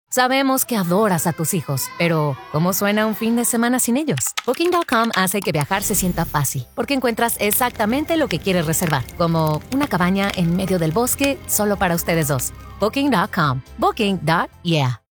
Sabemos que adoras a tus hijos, pero ¿cómo suena un fin de semana sin ellos? Booking.com hace que viajar se sienta fácil, porque encuentras exactamente lo que quieres reservar, como una cabaña en medio del bosque solo para ustedes dos. Booking.com. Booking.yeah.